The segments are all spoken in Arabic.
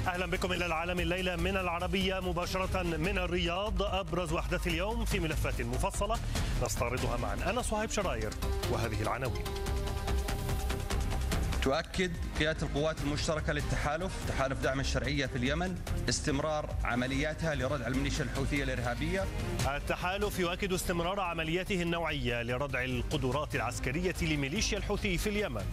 أهلا بكم إلى العالم الليلة من العربية مباشرة من الرياض. أبرز وأحداث اليوم في ملفات مفصلة نستعرضها معا. أنا صهيب شراير وهذه العناوين. تؤكد قيادة القوات المشتركة للتحالف تحالف دعم الشرعية في اليمن استمرار عملياتها لردع الميليشيا الحوثية الإرهابية. التحالف يؤكد استمرار عملياته النوعية لردع القدرات العسكرية لميليشيا الحوثي في اليمن.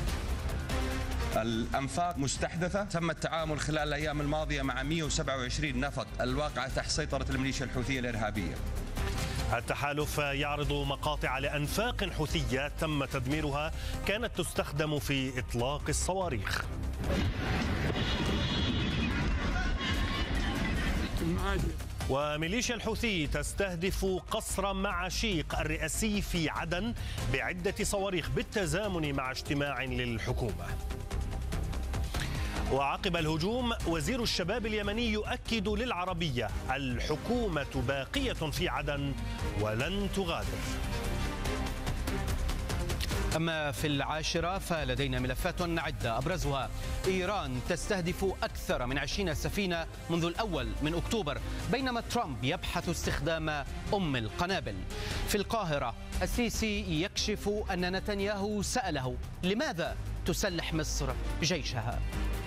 الأنفاق مستحدثة، تم التعامل خلال الأيام الماضية مع 127 نفق الواقعة تحت سيطرة الميليشيا الحوثية الإرهابية. التحالف يعرض مقاطع لأنفاق حوثية تم تدميرها كانت تستخدم في إطلاق الصواريخ. وميليشيا الحوثي تستهدف قصر معاشيق الرئاسي في عدن بعدة صواريخ بالتزامن مع اجتماع للحكومة. وعقب الهجوم وزير الشباب اليمني يؤكد للعربية الحكومة باقية في عدن ولن تغادر. أما في العاشرة فلدينا ملفات عدة أبرزها إيران تستهدف أكثر من 20 سفينة منذ الأول من أكتوبر، بينما ترامب يبحث استخدام القنابل. في القاهرة السيسي يكشف أن نتنياهو سأله لماذا تسلح مصر جيشها.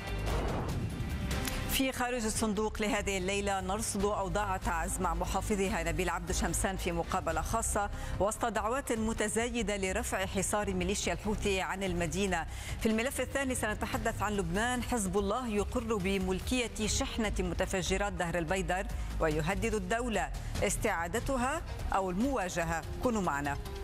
في خارج الصندوق لهذه الليلة نرصد أوضاع تعز مع محافظها نبيل عبد شمسان في مقابلة خاصة وسط دعوات متزايدة لرفع حصار ميليشيا الحوثي عن المدينة. في الملف الثاني سنتحدث عن لبنان. حزب الله يقر بملكية شحنة متفجرات دهر البيدر ويهدد الدولة استعادتها أو المواجهة. كونوا معنا.